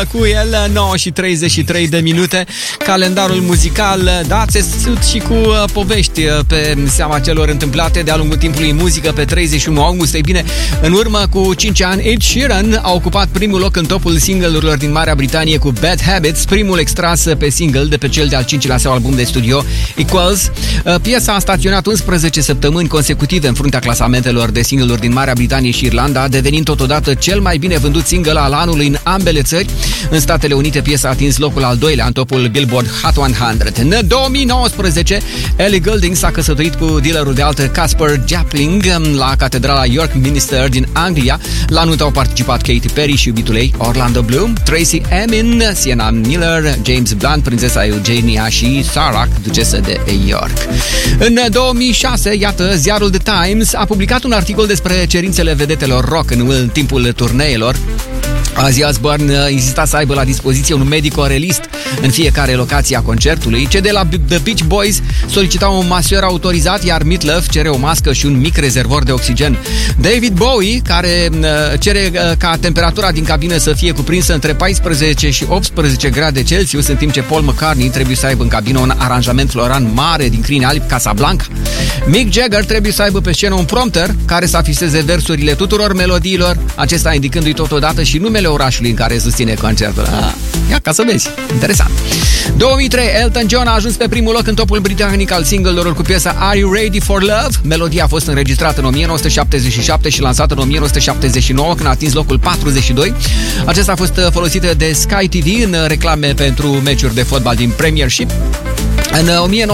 cu el, 9 și 33 de minute. Calendarul muzical, da, țesut și cu povești pe seama celor întâmplate de-a lungul timpului în muzică pe 31 august. Ei bine, în urmă cu 5 ani, Ed Sheeran a ocupat primul loc în topul single-urilor din Marea Britanie cu Bad Habits, primul extras pe single de pe cel de-al 5-lea său album de studio, Equals. Piesa a staționat 11 săptămâni consecutive în fruntea clasamentelor de single-uri din Marea Britanie și Irlanda, devenind totodată cel mai bine vândut single al anului în ambele țări. În Statele Unite, piesa a atins locul al doilea în topul Billboard Hot 100. În 2019, Ellie Goulding s-a căsătorit cu dealerul de altă Casper Japling la Catedrala York Minster din Anglia. La nuntă au participat Katy Perry și iubitul ei Orlando Bloom, Tracy Emin, Sienna Miller, James Blunt, prințesa Eugenia și Sarah, ducesă de York. În 2006, iată, ziarul The Times a publicat un articol despre cerințele vedetelor rock în timpul turneelor. Ozzy Osbourne insista să aibă la dispoziție un medico-relist în fiecare locație a concertului. Cei de la The Beach Boys solicitau un maseur autorizat, iar Meatloaf cere o mască și un mic rezervor de oxigen. David Bowie, care cere ca temperatura din cabină să fie cuprinsă între 14 și 18 grade Celsius, în timp ce Paul McCartney trebuie să aibă în cabină un aranjament floran mare din crini albi, Casablanca. Mick Jagger trebuie să aibă pe scenă un prompter care să afiseze versurile tuturor melodiilor, acesta indicându-i totodată și numele orașului în care susține concertul. Ia ca să vezi, interesant. 2003, Elton John a ajuns pe primul loc în topul britanic al single-urilor cu piesa Are You Ready for Love? Melodia a fost înregistrată în 1977 și lansată în 1979, când a atins locul 42. Acesta a fost folosită de Sky TV în reclame pentru meciuri de fotbal din Premiership. În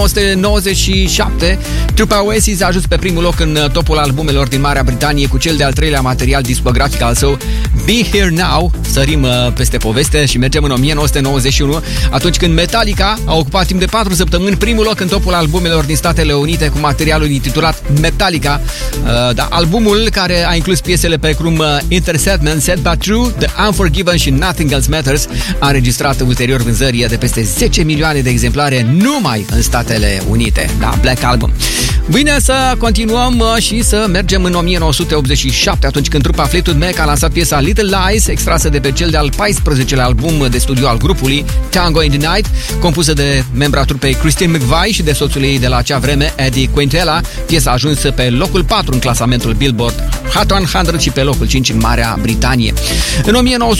1997, trupa Oasis a ajuns pe primul loc în topul albumelor din Marea Britanie cu cel de-al treilea material discografic al său, Be Here Now. Sărim peste poveste și mergem în 1991, atunci când Metallica a ocupat timp de 4 săptămâni primul loc în topul albumelor din Statele Unite cu materialul intitulat Metallica. Albumul, care a inclus piesele precum Intercept, Set But True, The Unforgiven și Nothing Else Matters, a înregistrat ulterior vânzări de peste 10 milioane de exemplare numai în Statele Unite. Da, Black Album. Bine, să continuăm și să mergem în 1987, atunci când trupa Fleetwood Mac a lansat piesa Little Lies, extrasă de pe cel de-al 14-lea album de studio al grupului, Tango in the Night, compusă de membra trupei Christine McVie și de soțul ei de la acea vreme, Eddie Quintela. Piesa a ajuns pe locul 4 în clasamentul Billboard Hot 100 și pe locul 5 în Marea Britanie. În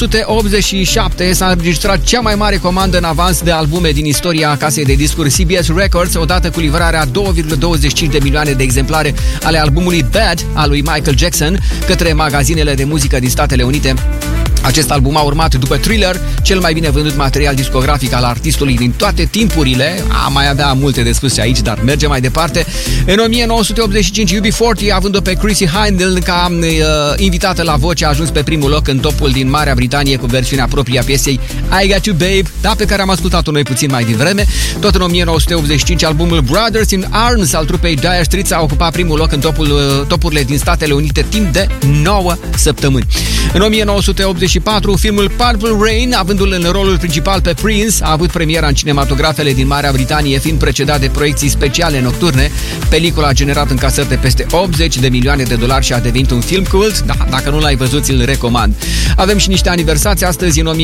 1987 s-a înregistrat cea mai mare comandă în avans de albume din istoria casei de discuri CBS Records, odată cu livrarea 2,25 de milioane de exemplare ale albumului Bad al lui Michael Jackson către magazinele de muzică din Statele Unite. Acest album a urmat după Thriller, cel mai bine vândut material discografic al artistului din toate timpurile. Mai avea multe de spus și aici, dar mergem mai departe. În 1985, UB40, având-o pe Chrissie Hynde ca invitată la voce, a ajuns pe primul loc în topul din Marea Britanie cu versiunea proprie a piesei I Got You Babe, da, pe care am ascultat-o noi puțin mai devreme. Tot în 1985, albumul Brothers in Arms al trupei Dire Straits a ocupat primul loc în topurile din Statele Unite timp de 9 săptămâni. În 1984, filmul Purple Rain, avându-l în rolul principal pe Prince, a avut premiera în cinematografele din Marea Britanie, fiind precedat de proiecții speciale nocturne. Pelicula a generat încasări de peste 80 de milioane de dolari și a devenit un film cult. Da, dacă nu l-ai văzut, îl recomand. Avem și niște aniversații. Astăzi, în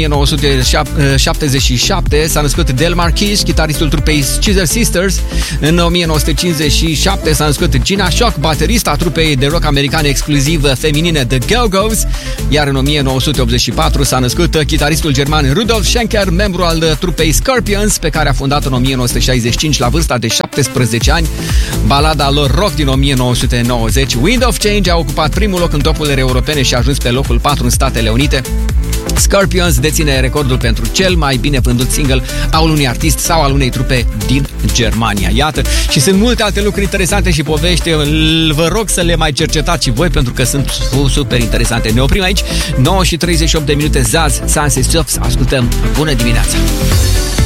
1977, s-a născut Del Marquis, chitaristul trupei Scissor Sisters. În 1957 s-a născut Gina Shock, baterista trupei de rock americane exclusiv feminine The Go-Go's. Iar în 1984 s-a născut chitaristul german Rudolf Schenker, membru al trupei Scorpions, pe care a fondat în 1965 la vârsta de 17 ani. Balada lor rock din 1990, Wind of Change, a ocupat primul loc în topurile europene și a ajuns pe locul 4 în Statele Unite. Scorpions deține recordul pentru cel mai bine vândut single al unui artist sau al unei trupe din Germania. Iată, și sunt multe alte lucruri interesante și povești. Vă rog să le mai cercetați și voi, pentru că sunt super interesante. Ne oprim aici, 9 și 38 de minute, Zaz, Sunset Soft. Ascultăm. Bună dimineața!